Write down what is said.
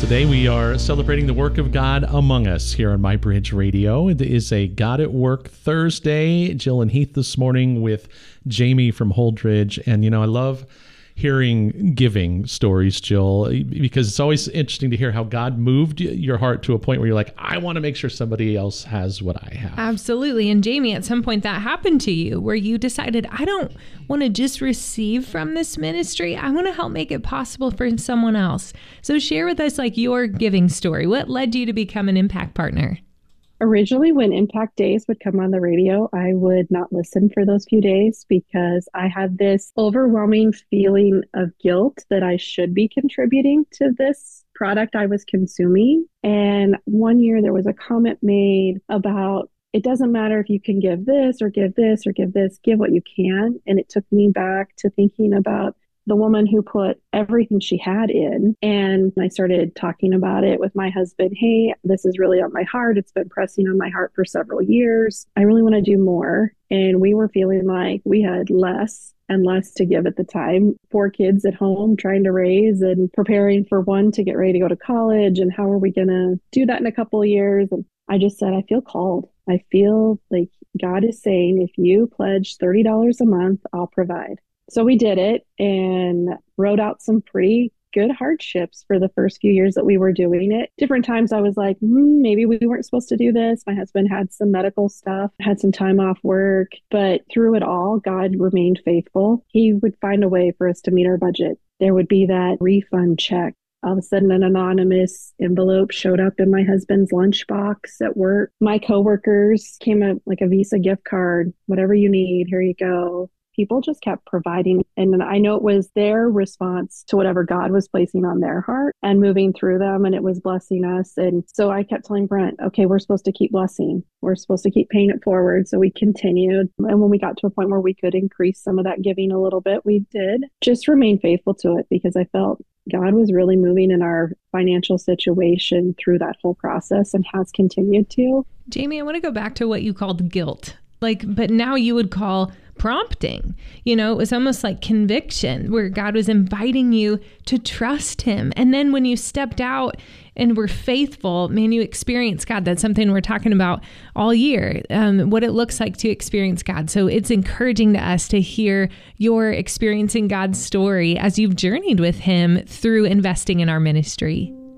Today we are celebrating the work of God among us here on MyBridge Radio. It is a God at Work Thursday. Jill and Heath this morning with Jamie from Holdridge. And, I love hearing giving stories, Jill, because it's always interesting to hear how God moved your heart to a point where you're like, I want to make sure somebody else has what I have. Absolutely. And Jamie, at some point that happened to you where you decided, I don't want to just receive from this ministry. I want to help make it possible for someone else. So share with us your giving story. What led you to become an impact partner? Originally, when Impact Days would come on the radio, I would not listen for those few days because I had this overwhelming feeling of guilt that I should be contributing to this product I was consuming. And one year there was a comment made about, it doesn't matter if you can give this or give this or give this, give what you can. And it took me back to thinking about the woman who put everything she had in. And I started talking about it with my husband. Hey, this is really on my heart. It's been pressing on my heart for several years. I really want to do more. And we were feeling like we had less and less to give at the time. 4 kids at home trying to raise and preparing for one to get ready to go to college. And how are we going to do that in a couple of years? And I just said, I feel called. I feel like God is saying, if you pledge $30 a month, I'll provide. So we did it and wrote out some pretty good hardships for the first few years that we were doing it. Different times I was like, maybe we weren't supposed to do this. My husband had some medical stuff, had some time off work, but through it all, God remained faithful. He would find a way for us to meet our budget. There would be that refund check. All of a sudden, an anonymous envelope showed up in my husband's lunchbox at work. My coworkers came up like a Visa gift card, whatever you need, here you go. People just kept providing. And I know it was their response to whatever God was placing on their heart and moving through them. And it was blessing us. And so I kept telling Brent, okay, we're supposed to keep blessing. We're supposed to keep paying it forward. So we continued. And when we got to a point where we could increase some of that giving a little bit, we did. Just remain faithful to it because I felt God was really moving in our financial situation through that whole process and has continued to. Jamie, I want to go back to what you called guilt. But now you would call prompting. It was almost like conviction where God was inviting you to trust him. And then when you stepped out and were faithful, man, you experienced God. That's something we're talking about all year, what it looks like to experience God. So it's encouraging to us to hear your experiencing God's story as you've journeyed with him through investing in our ministry.